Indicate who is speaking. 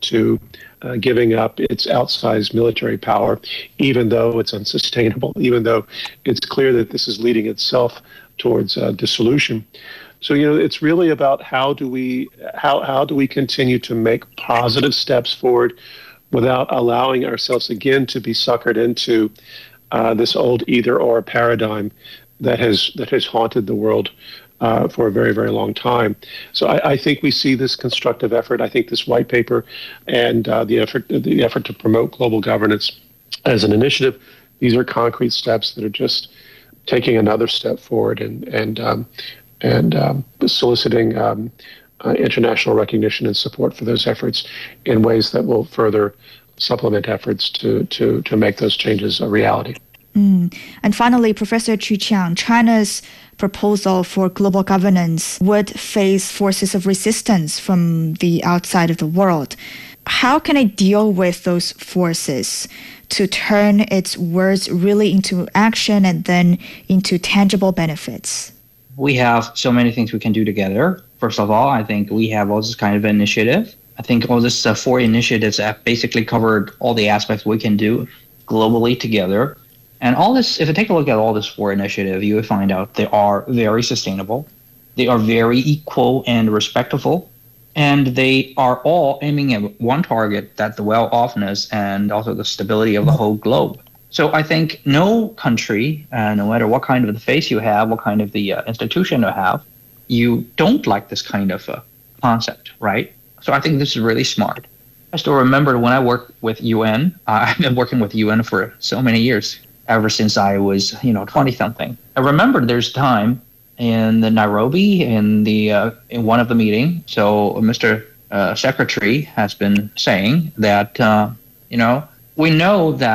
Speaker 1: to giving up its outsized military power, even though it's unsustainable, even though it's clear that this is leading itself towards dissolution. So, it's really about how do we continue to make positive steps forward without allowing ourselves again to be suckered into this old either-or paradigm that has haunted the world for a very, very long time. So I think we see this constructive effort. I think this white paper and the effort to promote global governance as an initiative, these are concrete steps that are just taking another step forward and soliciting international recognition and support for those efforts in ways that will further supplement efforts to make those changes a reality.
Speaker 2: And finally, Professor Qu Qiang, China's proposal for global governance would face forces of resistance from the outside of the world. How can it deal with those forces to turn its words really into action and then into tangible benefits?
Speaker 3: We have so many things we can do together. First of all, I think we have all this kind of initiative. I think all this 4 initiatives have basically covered all the aspects we can do globally together. And all this, if you take a look at all this 4 initiatives, you will find out they are very sustainable. They are very equal and respectful. And they are all aiming at one target, that the well-offness and also the stability of the whole globe. So I think no country, no matter what kind of the face you have, what kind of the institution you have, you don't like this kind of concept, right? So I think this is really smart. I still remember when I worked with UN, I've been working with UN for so many years, ever since I was, 20-something. I remember there's time in the Nairobi in one of the meeting. So Mr. Secretary has been saying that, we know that